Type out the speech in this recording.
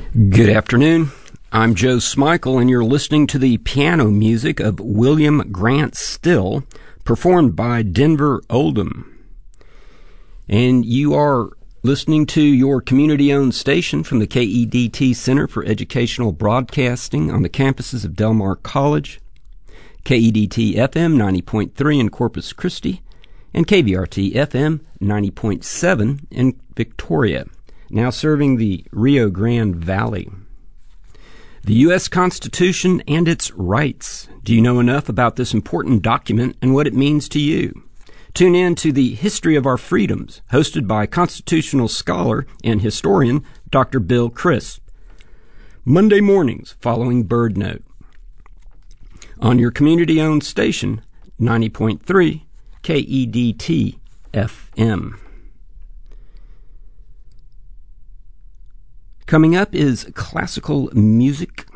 Good afternoon. I'm Joe Smikle, and you're listening to the piano music of William Grant Still, performed by Denver Oldham. And you are listening to your community-owned station from the KEDT Center for Educational Broadcasting on the campuses of Del Mar College, KEDT FM 90.3 in Corpus Christi, and KVRT FM 90.7 in Victoria, now serving the Rio Grande Valley. The U.S. Constitution and its rights. Do you know enough about this important document and what it means to you? Tune in to the History of Our Freedoms, hosted by constitutional scholar and historian Dr. Bill Crisp. Monday mornings following Bird Note. On your community-owned station, 90.3 KEDT FM. Coming up is classical music